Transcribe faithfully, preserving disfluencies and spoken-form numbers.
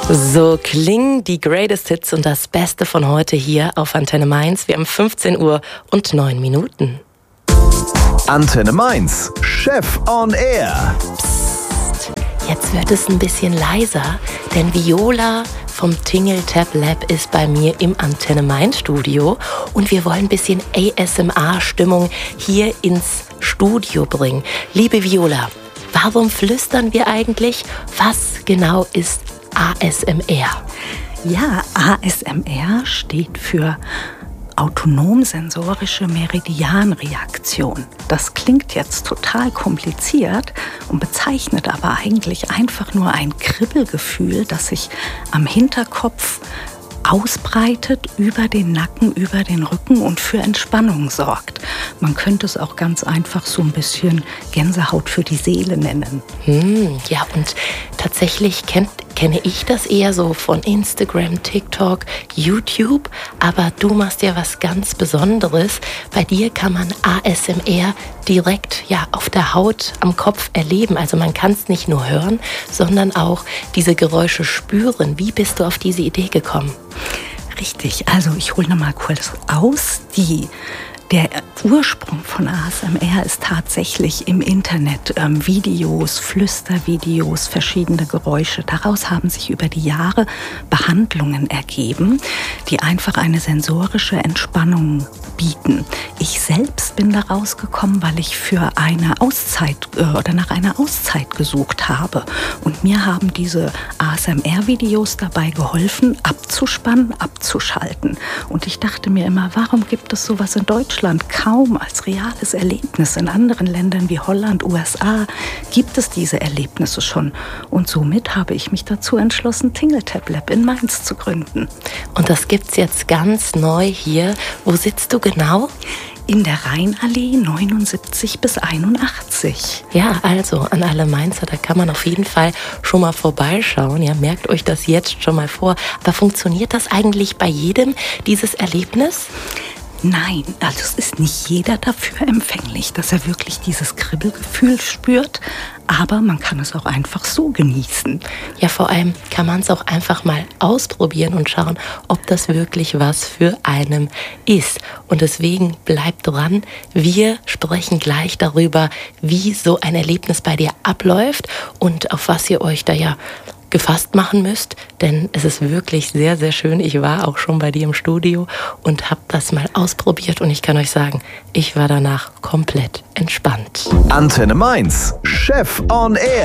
So klingen die Greatest Hits und das Beste von heute hier auf Antenne Mainz. Wir haben fünfzehn Uhr und neun Minuten. Antenne Mainz, Chef on Air. Psst, jetzt wird es ein bisschen leiser, denn Viola vom Tingle Tab Lab ist bei mir im Antenne Mainz Studio und wir wollen ein bisschen A S M R-Stimmung hier ins Studio bringen. Liebe Viola, warum flüstern wir eigentlich? Was genau ist A S M R? Ja, A S M R steht für autonom-sensorische Meridianreaktion. Das klingt jetzt total kompliziert und bezeichnet aber eigentlich einfach nur ein Kribbelgefühl, das sich am Hinterkopf ausbreitet, über den Nacken, über den Rücken und für Entspannung sorgt. Man könnte es auch ganz einfach so ein bisschen Gänsehaut für die Seele nennen. Hm, ja, und tatsächlich kennt, kenne ich das eher so von Instagram, TikTok, YouTube, aber du machst ja was ganz Besonderes. Bei dir kann man A S M R direkt ja auf der Haut, am Kopf erleben. Also man kann es nicht nur hören, sondern auch diese Geräusche spüren. Wie bist du auf diese Idee gekommen? Richtig, also ich hole nochmal kurz aus. Die, der Ursprung von A S M R ist tatsächlich im Internet. Ähm, Videos, Flüstervideos, verschiedene Geräusche. Daraus haben sich über die Jahre Behandlungen ergeben, die einfach eine sensorische Entspannung bieten. Ich selbst bin da rausgekommen, weil ich für eine Auszeit äh, oder nach einer Auszeit gesucht habe. Und mir haben diese A S M R-Videos dabei geholfen, abzuspannen, abzuschalten. Und ich dachte mir immer, warum gibt es sowas in Deutschland kaum als reales Erlebnis? In anderen Ländern wie Holland, U S A gibt es diese Erlebnisse schon. Und somit habe ich mich dazu entschlossen, Tingle Tab Lab in Mainz zu gründen. Und das gibt's jetzt ganz neu hier. Wo sitzt du genau? In der Rheinallee neunundsiebzig bis einundachtzig. Ja, also an alle Mainzer, da kann man auf jeden Fall schon mal vorbeischauen. Ja, merkt euch das jetzt schon mal vor. Aber funktioniert das eigentlich bei jedem, dieses Erlebnis? Nein, also es ist nicht jeder dafür empfänglich, dass er wirklich dieses Kribbelgefühl spürt, aber man kann es auch einfach so genießen. Ja, vor allem kann man es auch einfach mal ausprobieren und schauen, ob das wirklich was für einen ist. Und deswegen bleibt dran, wir sprechen gleich darüber, wie so ein Erlebnis bei dir abläuft und auf was ihr euch da ja gefasst machen müsst, denn es ist wirklich sehr, sehr schön. Ich war auch schon bei dir im Studio und habe das mal ausprobiert und ich kann euch sagen, ich war danach komplett entspannt. Antenne Mainz, Chef on Air.